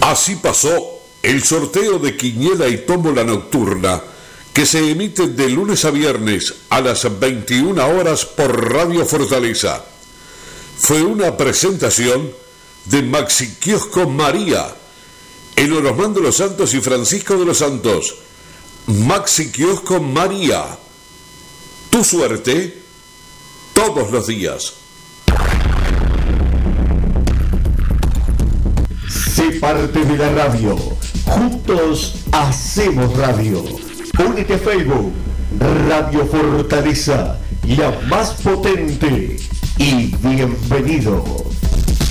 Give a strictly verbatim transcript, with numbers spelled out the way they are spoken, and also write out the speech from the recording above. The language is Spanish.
Así pasó el sorteo de Quiniela y Tómbola Nocturna, que se emite de lunes a viernes a las veintiuna horas por Radio Fortaleza. Fue una presentación de Maxi Kiosco María, en Orosmán de los Santos y Francisco de los Santos. Maxi Kiosco María, tu suerte todos los días. Sé parte de la radio. Juntos hacemos radio. Únete a Facebook, Radio Fortaleza, la más potente. Y bienvenido.